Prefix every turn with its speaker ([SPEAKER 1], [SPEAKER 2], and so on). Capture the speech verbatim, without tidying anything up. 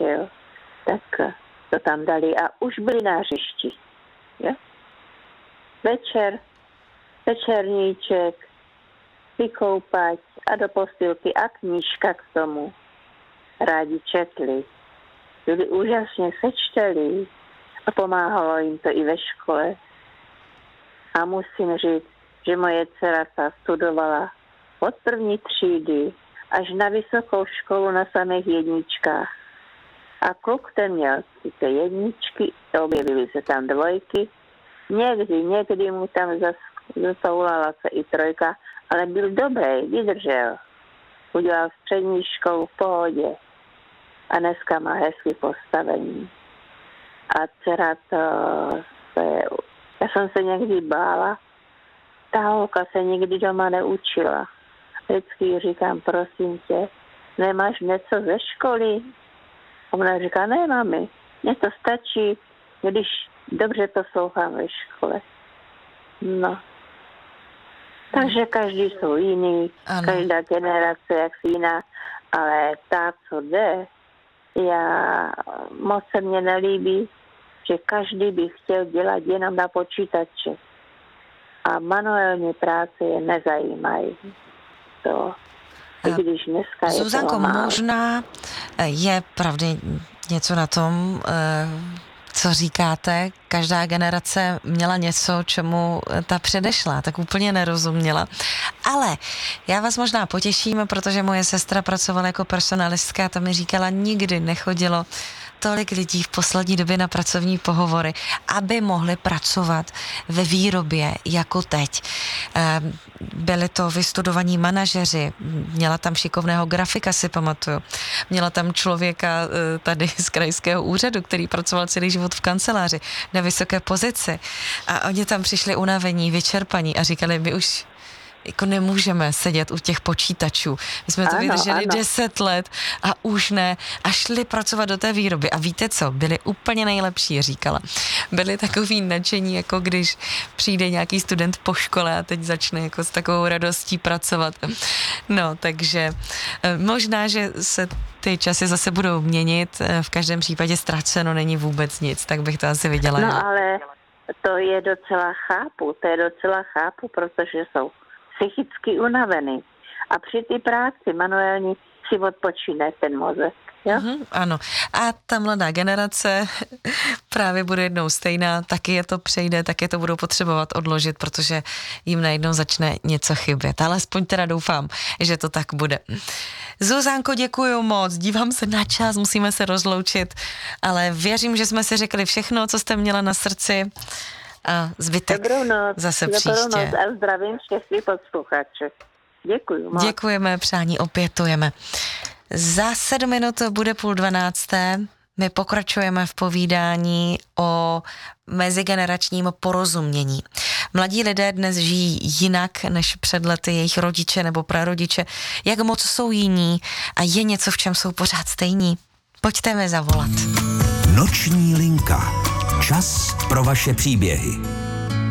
[SPEAKER 1] že jo, tak to tam dali a už byli na hřišti. Jo? Večer, večerníček, vykoupať a do postýlky a knížka k tomu. Rádi četli. Byli úžasně sečtelí a pomáhalo jim to i ve škole. A musím říct, že moje dcera sa studovala od první třídy až na vysokou školu na samých jedničkách. A kluk ten měl ty jedničky, objevily se tam dvojky. Někdy, někdy mu tam zasoulala se i trojka, ale byl dobrý, vydržel. Udělal střední školu v pohodě. A dneska má hezký postavení. A dcera to, to je... Já jsem se někdy bála, ta holka se nikdy doma neučila. Vždycky říkám, prosím tě, nemáš něco ze školy? Ona říká, ne, mami, mně to stačí, když dobře poslouchám ve škole. No. Takže každý jsou jiný, ano. Každá generace jak jiná, ale ta, co jde, já moc se mně nelíbí, že každý by chtěl dělat jenom na počítači. A manuální práce je nezajímají. To, i když dneska je
[SPEAKER 2] Zuzanko,
[SPEAKER 1] to málo.
[SPEAKER 2] možná je pravdy něco na tom, co říkáte, každá generace měla něco, čemu ta předešla, tak úplně nerozuměla. Ale já vás možná potěším, protože moje sestra pracovala jako personalistka a ta mi říkala, nikdy nechodilo tolik lidí v poslední době na pracovní pohovory, aby mohli pracovat ve výrobě jako teď. Byli to vystudovaní manažeři, měla tam šikovného grafika, si pamatuju. Měla tam člověka tady z krajského úřadu, který pracoval celý život v kanceláři na vysoké pozici. A oni tam přišli unavení, vyčerpaní a říkali, my už jako nemůžeme sedět u těch počítačů. My jsme to ano, vydrželi ano. deset let a už ne. A šli pracovat do té výroby. A víte co? Byli úplně nejlepší, říkala. Byli takový nadšení, jako když přijde nějaký student po škole a teď začne jako s takovou radostí pracovat. No, takže možná, že se ty časy zase budou měnit. V každém případě ztraceno není vůbec nic, tak bych to asi viděla.
[SPEAKER 1] No, ale to je docela chápu, to je docela chápu, protože jsou psychicky unavený. A při té práci manuální si odpočíne ten mozek. Jo?
[SPEAKER 2] Mm, ano. A ta mladá generace právě bude jednou stejná, taky je to přejde, taky to budou potřebovat odložit, protože jim najednou začne něco chybět. Ale aspoň teda doufám, že to tak bude. Zuzanko, děkuju moc, dívám se na čas, musíme se rozloučit, ale věřím, že jsme si řekli všechno, co jste měla na srdci. A zbytek
[SPEAKER 1] Dobrou noc,
[SPEAKER 2] zase
[SPEAKER 1] dobrou
[SPEAKER 2] příště.
[SPEAKER 1] Noc a zdravím všechny posluchače. Děkuju moc.
[SPEAKER 2] Děkujeme, přání opětujeme. Za sedm minut bude půl dvanácté. My pokračujeme v povídání o mezigeneračním porozumění. Mladí lidé dnes žijí jinak než před lety jejich rodiče nebo prarodiče. Jak moc jsou jiní a je něco, v čem jsou pořád stejní? Pojďte mi zavolat.
[SPEAKER 3] Noční linka. Čas pro vaše příběhy.